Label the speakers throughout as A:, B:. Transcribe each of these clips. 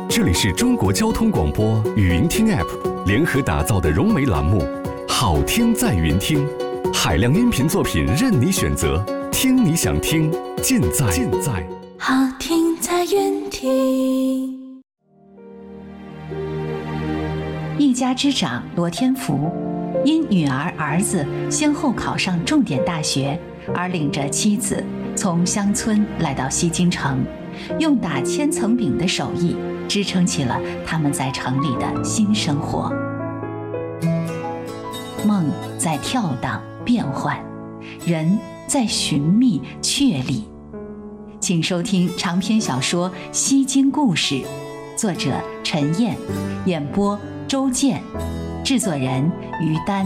A: 这里是中国交通广播语音听 App 联合打造的融媒栏目，好听在云听，海量音频作品任你选择，听你想听，尽在
B: 好听在云听。
C: 一家之长罗天福，因女儿儿子先后考上重点大学，而领着妻子从乡村来到西京城，用打千层饼的手艺支撑起了他们在城里的新生活。梦在跳荡变幻，人在寻觅确立。请收听长篇小说《西京故事》，作者陈燕，演播周健，制作人于丹。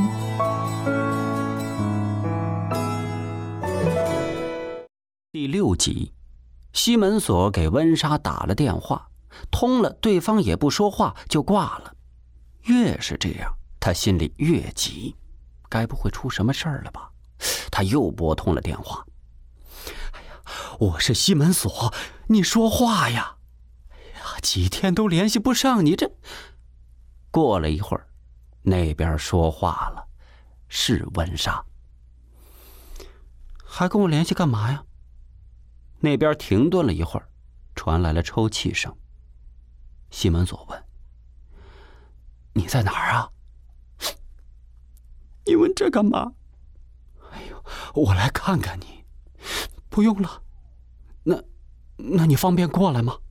D: 第6集，西门锁给温莎打了电话，通了，对方也不说话就挂了。越是这样，他心里越急，该不会出什么事儿了吧？他又拨通了电话。哎呀，我是西门锁，你说话呀！哎呀，几天都联系不上你，这……过了一会儿，那边说话了，是温莎。还跟我联系干嘛呀？那边停顿了一会儿，传来了抽泣声。西门锁问：“你在哪儿啊？”“你问这干嘛？”“哎呦，我来看看你。”“不用了。那你方便过来吗？”“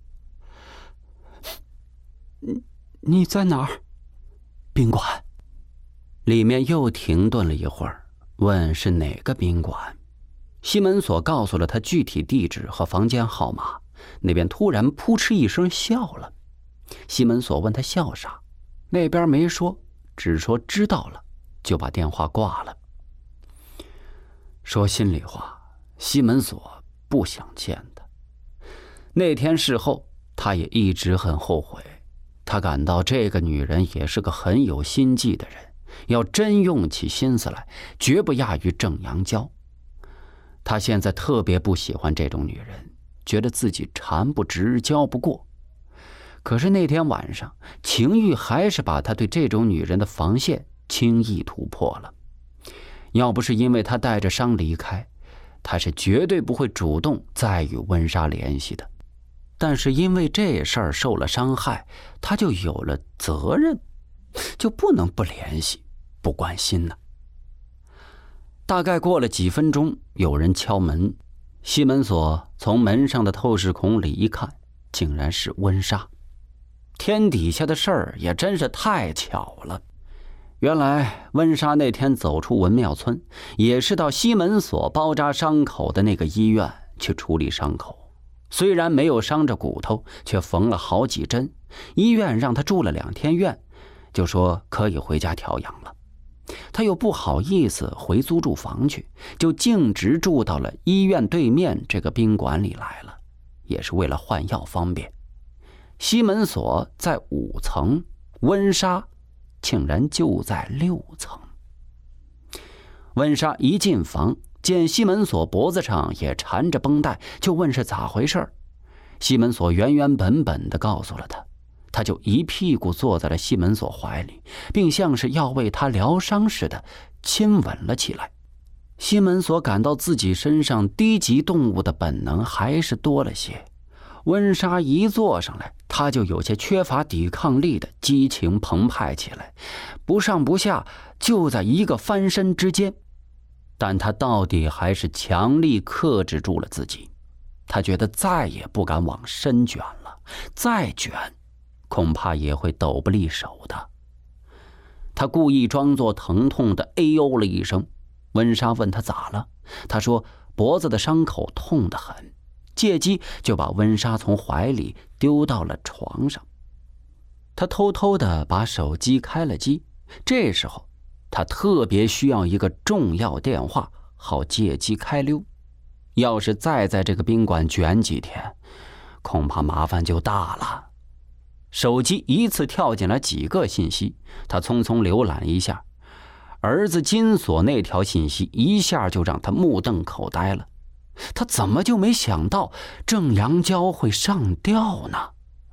D: 你在哪儿？”“宾馆。”里面又停顿了一会儿，问是哪个宾馆。西门锁告诉了他具体地址和房间号码，那边突然扑哧一声笑了。西门锁问他笑啥，那边没说，只说知道了，就把电话挂了。说心里话，西门锁不想见他。那天事后，他也一直很后悔，他感到这个女人也是个很有心计的人，要真用起心思来，绝不亚于郑阳娇。他现在特别不喜欢这种女人，觉得自己缠不直，交不过。可是那天晚上，情欲还是把他对这种女人的防线轻易突破了。要不是因为他带着伤离开，他是绝对不会主动再与温莎联系的。但是因为这事儿受了伤害，他就有了责任，就不能不联系，不关心呢。大概过了几分钟，有人敲门。西门锁从门上的透视孔里一看，竟然是温莎。天底下的事儿也真是太巧了。原来温莎那天走出文庙村，也是到西门锁包扎伤口的那个医院去处理伤口。虽然没有伤着骨头，却缝了好几针。医院让他住了2天院，就说可以回家调养了。他又不好意思回租住房去，就径直住到了医院对面这个宾馆里来了，也是为了换药方便。西门锁在5层，温莎竟然就在6层。温莎一进房，见西门锁脖子上也缠着绷带，就问是咋回事。西门锁原原本本地告诉了他，他就一屁股坐在了西门锁怀里，并像是要为他疗伤似的亲吻了起来。西门锁感到自己身上低级动物的本能还是多了些。温莎一坐上来，他就有些缺乏抵抗力的激情澎湃起来，不上不下，就在一个翻身之间。但他到底还是强力克制住了自己，他觉得再也不敢往深卷了，再卷恐怕也会抖不利手的。他故意装作疼痛的哎呦了一声。温莎问他咋了，他说脖子的伤口痛得很，借机就把温莎从怀里丢到了床上。他偷偷地把手机开了机，这时候他特别需要一个重要电话，好借机开溜。要是再在这个宾馆卷几天，恐怕麻烦就大了。手机一次跳进来几个信息，他匆匆浏览一下，儿子金锁那条信息一下就让他目瞪口呆了。他怎么就没想到郑阳娇会上吊呢？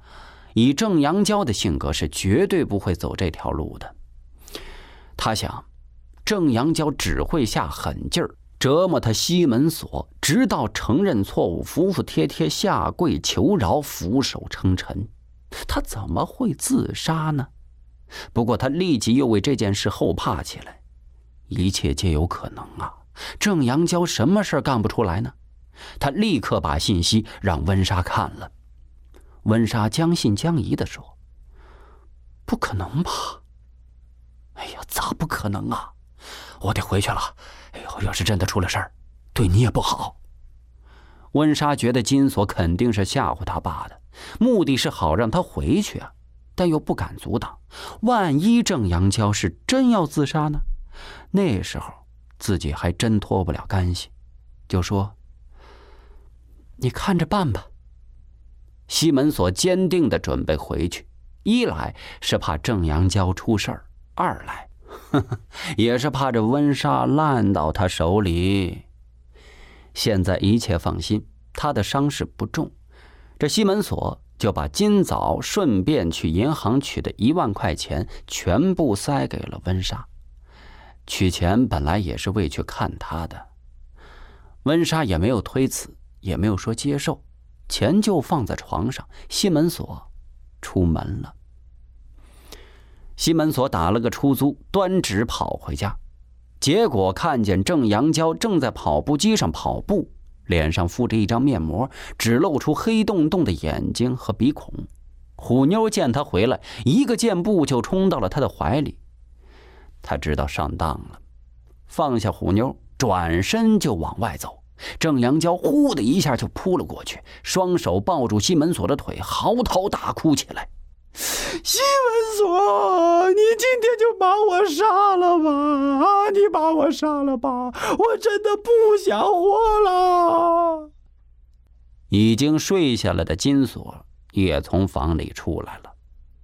D: 以郑阳娇的性格是绝对不会走这条路的。他想，郑阳娇只会下狠劲儿折磨他西门锁，直到承认错误，服服帖帖下跪求饶，俯首称臣。他怎么会自杀呢？不过他立即又为这件事后怕起来，一切皆有可能啊！郑阳娇什么事干不出来呢？他立刻把信息让温莎看了。温莎将信将疑地说：“不可能吧？哎呀，咋不可能啊？我得回去了。哎呦，要是真的出了事儿，对你也不好。”温莎觉得金锁肯定是吓唬他爸的，目的是好让他回去啊，但又不敢阻挡。万一郑阳娇是真要自杀呢？那时候自己还真脱不了干系，就说：“你看着办吧。”西门锁坚定地准备回去，一来是怕郑阳娇出事儿，二来也是怕这温莎烂到他手里。现在一切放心，他的伤势不重，这西门锁就把今早顺便去银行取的1万块钱全部塞给了温莎。取钱本来也是为去看他的，温莎也没有推辞，也没有说接受，钱就放在床上，西门锁出门了。西门锁打了个出租，端直跑回家，结果看见郑阳娇正在跑步机上跑步，脸上敷着一张面膜，只露出黑洞洞的眼睛和鼻孔。虎妞见他回来，一个箭步就冲到了他的怀里。他知道上当了，放下虎妞，转身就往外走。郑阳娇呼的一下就扑了过去，双手抱住西门锁的腿，嚎啕大哭起来：“
E: 西门锁，你今天就把我杀了吧！你把我杀了吧！我真的不想活了。”
D: 已经睡下了的金锁也从房里出来了。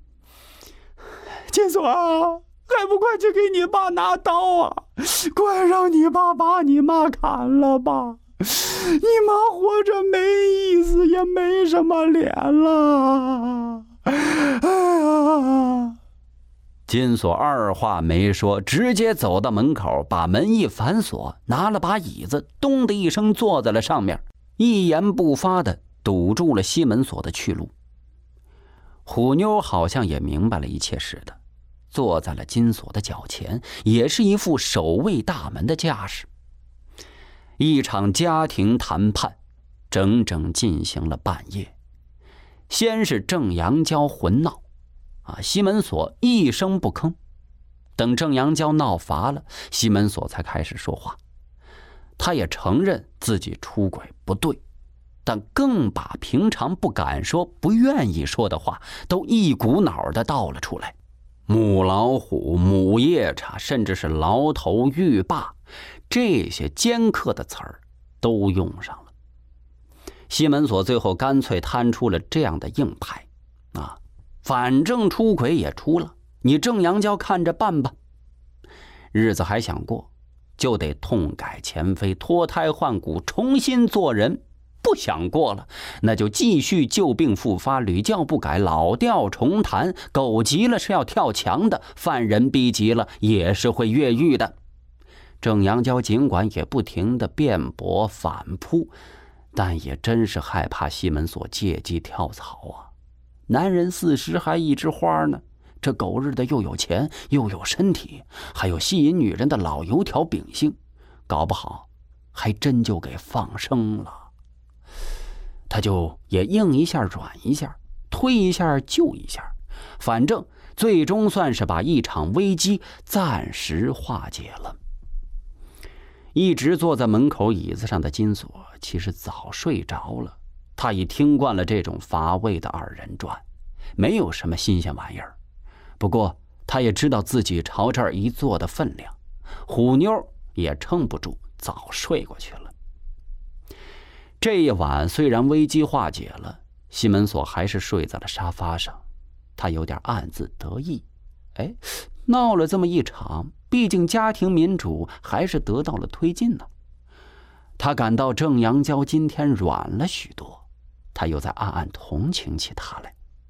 E: “金锁，还不快去给你爸拿刀啊！快让你爸把你妈砍了吧！你妈活着没意思，也没什么脸了。”哎呀！
D: 金锁二话没说，直接走到门口，把门一反锁，拿了把椅子，咚的一声坐在了上面，一言不发的堵住了西门锁的去路。虎妞好像也明白了一切似的，坐在了金锁的脚前，也是一副守卫大门的架势。一场家庭谈判整整进行了半夜。先是郑阳娇混闹，西门锁一声不吭。等郑阳娇闹乏了，西门锁才开始说话。他也承认自己出轨不对，但更把平常不敢说、不愿意说的话都一股脑的倒了出来。母老虎、母夜叉，甚至是牢头、狱霸，这些尖刻的词儿都用上了。西门锁最后干脆摊出了这样的硬牌：反正出轨也出了，你郑阳娇看着办吧。日子还想过，就得痛改前非，脱胎换骨，重新做人。不想过了，那就继续旧病复发，屡教不改，老调重弹。狗急了是要跳墙的，犯人逼急了也是会越狱的。郑阳娇尽管也不停地辩驳反扑，但也真是害怕西门锁借机跳槽啊！男人40还一枝花呢，这狗日的又有钱又有身体，还有吸引女人的老油条秉性，搞不好还真就给放生了。他就也硬一下软一下，推一下就一下，反正最终算是把一场危机暂时化解了。一直坐在门口椅子上的金锁其实早睡着了，他已听惯了这种乏味的二人转，没有什么新鲜玩意儿。不过他也知道自己朝这儿一坐的分量，虎妞也撑不住，早睡过去了。这一晚虽然危机化解了，西门锁还是睡在了沙发上。他有点暗自得意，闹了这么一场，毕竟家庭民主还是得到了推进呢。他感到郑阳娇今天软了许多，他又在暗暗同情起他来。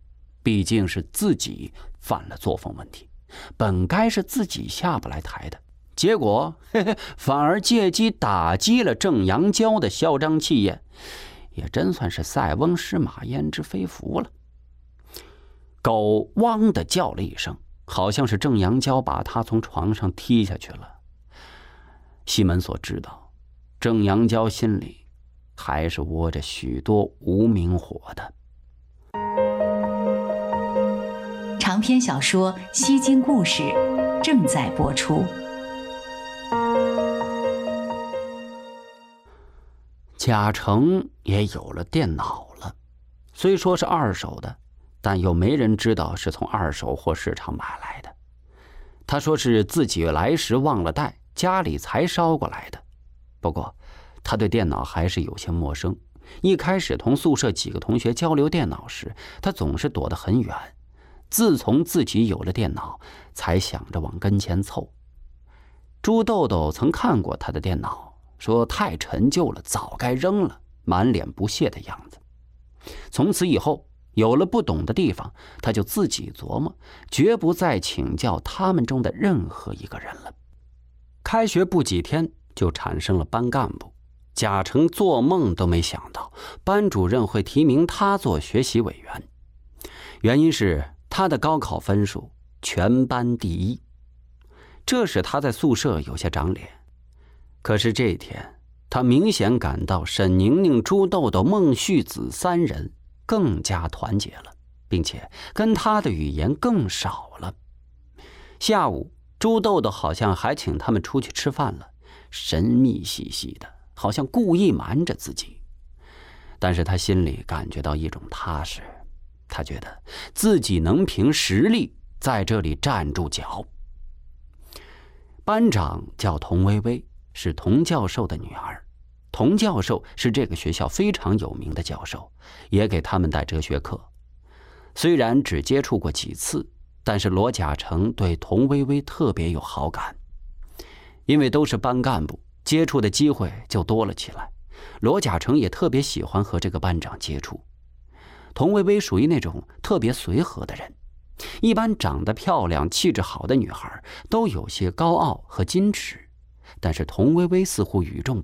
D: 毕竟是自己犯了作风问题，本该是自己下不来台的，结果反而借机打击了郑阳蛟的嚣张气焰，也真算是塞翁失马焉知非福了。狗汪地叫了一声，好像是郑阳蛟把他从床上踢下去了。西门所知道，郑阳蛟心里还是窝着许多无名火的。
C: 长篇小说《西京故事》正在播出。
D: 贾成也有了电脑了，虽说是二手的，但又没人知道是从二手货市场买来的。他说是自己来时忘了带，家里才捎过来的。不过他对电脑还是有些陌生，一开始同宿舍几个同学交流电脑时，他总是躲得很远。自从自己有了电脑，才想着往跟前凑。朱豆豆曾看过他的电脑，说太陈旧了，早该扔了，满脸不屑的样子。从此以后，有了不懂的地方，他就自己琢磨，绝不再请教他们中的任何一个人了。开学不几天，就产生了班干部。贾成做梦都没想到，班主任会提名他做学习委员，原因是他的高考分数全班第一，这使他在宿舍有些长脸。可是这天，他明显感到沈宁宁、朱豆豆、孟旭子三人更加团结了，并且跟他的语言更少了。下午，朱豆豆好像还请他们出去吃饭了，神秘兮兮的，好像故意瞒着自己。但是他心里感觉到一种踏实，他觉得自己能凭实力在这里站住脚。班长叫童薇薇，是童教授的女儿。童教授是这个学校非常有名的教授，也给他们带哲学课。虽然只接触过几次，但是罗贾成对童薇薇特别有好感。因为都是班干部，接触的机会就多了起来。罗贾成也特别喜欢和这个班长接触。童薇薇属于那种特别随和的人，一般长得漂亮、气质好的女孩都有些高傲和矜持，但是童薇薇似乎与众